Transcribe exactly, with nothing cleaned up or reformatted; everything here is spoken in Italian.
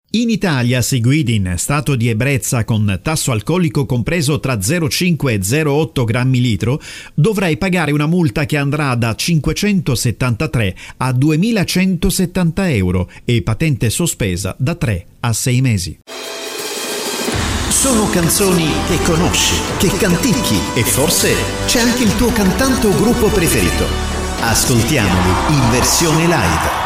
In Italia, se guidi in stato di ebbrezza con tasso alcolico compreso tra zero virgola cinque e zero virgola otto grammi litro, dovrai pagare una multa che andrà da cinquecentosettantatré a duemilacentosettanta euro e patente sospesa da tre a sei mesi. Sono canzoni che conosci, che canticchi e forse c'è anche il tuo cantante o gruppo preferito. Ascoltiamoli in versione live.